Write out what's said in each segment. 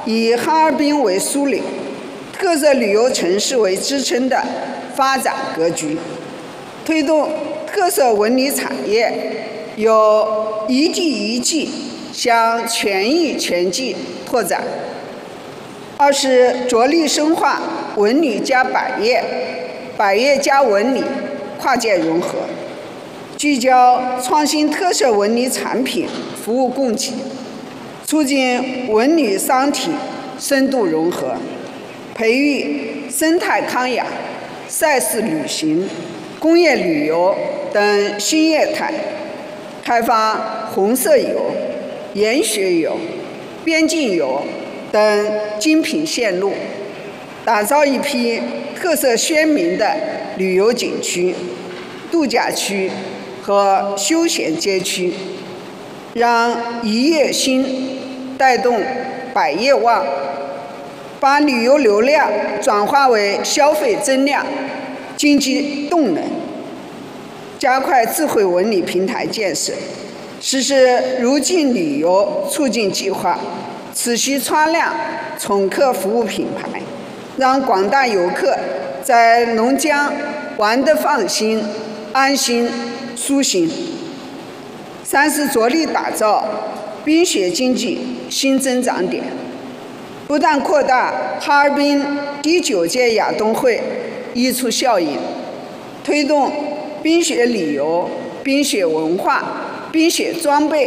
以哈尔滨为枢纽、特色旅游城市为支撑的发展格局，推动特色文旅产业有一地一技向全域全技拓展。二是着力深化文旅加百业、百业加文旅跨界融合，聚焦创新特色文旅产品服务供给，促进文旅商体深度融合，培育生态康养、赛事旅行、工业旅游等新业态，开发红色游、研学游、边境游等精品线路，打造一批特色鲜明的旅游景区、度假区和休闲街区，让一业兴带动百业旺，把旅游流量转化为消费增量、经济动能，加快智慧文旅平台建设，实施入境旅游促进计划，持续创亮宠客服务品牌，让广大游客在龙江玩得放心、安心、舒心。三是着力打造冰雪经济新增长点，不但扩大哈尔滨第9届亚冬会溢出效应，推动冰雪旅游、冰雪文化、冰雪装备、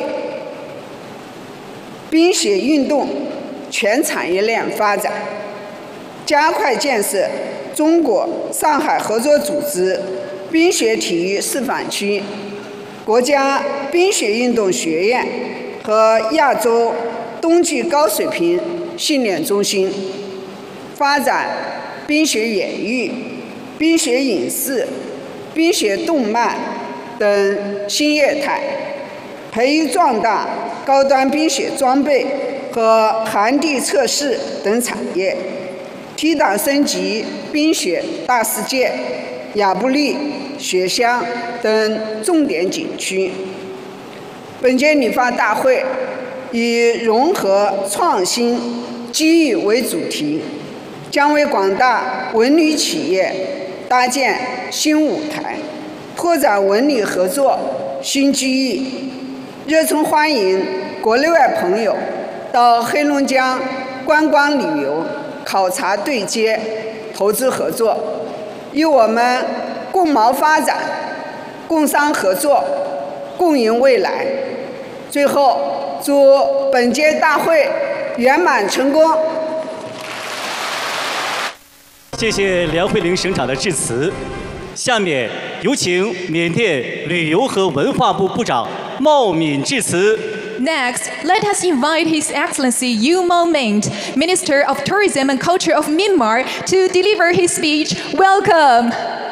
冰雪运动全产业链发展，加快建设中国上海合作组织冰雪体育示范区、国家冰雪运动学院和亚洲冬季高水平训练中心，发展冰雪演艺、冰雪影视、冰雪动漫等新业态，培育壮大高端冰雪装备和寒地测试等产业，提档升级冰雪大世界、亚布力、雪乡等重点景区。本届旅发大会以融合创新机遇为主题，将为广大文旅企业搭建新舞台，拓展文旅合作新机遇，热衷欢迎国内外朋友到黑龙江观光旅游、考察对接、投资合作，与我们共谋发展、共商合作、共赢未来。最后，祝本届大会圆满成功。 谢谢梁慧玲省长的致辞。下面有请缅甸旅游和文化部部长茂敏致辞。 Next, let us invite His Excellency U Mo Mint, Minister of Tourism and Culture of Myanmar, to deliver his speech. Welcome.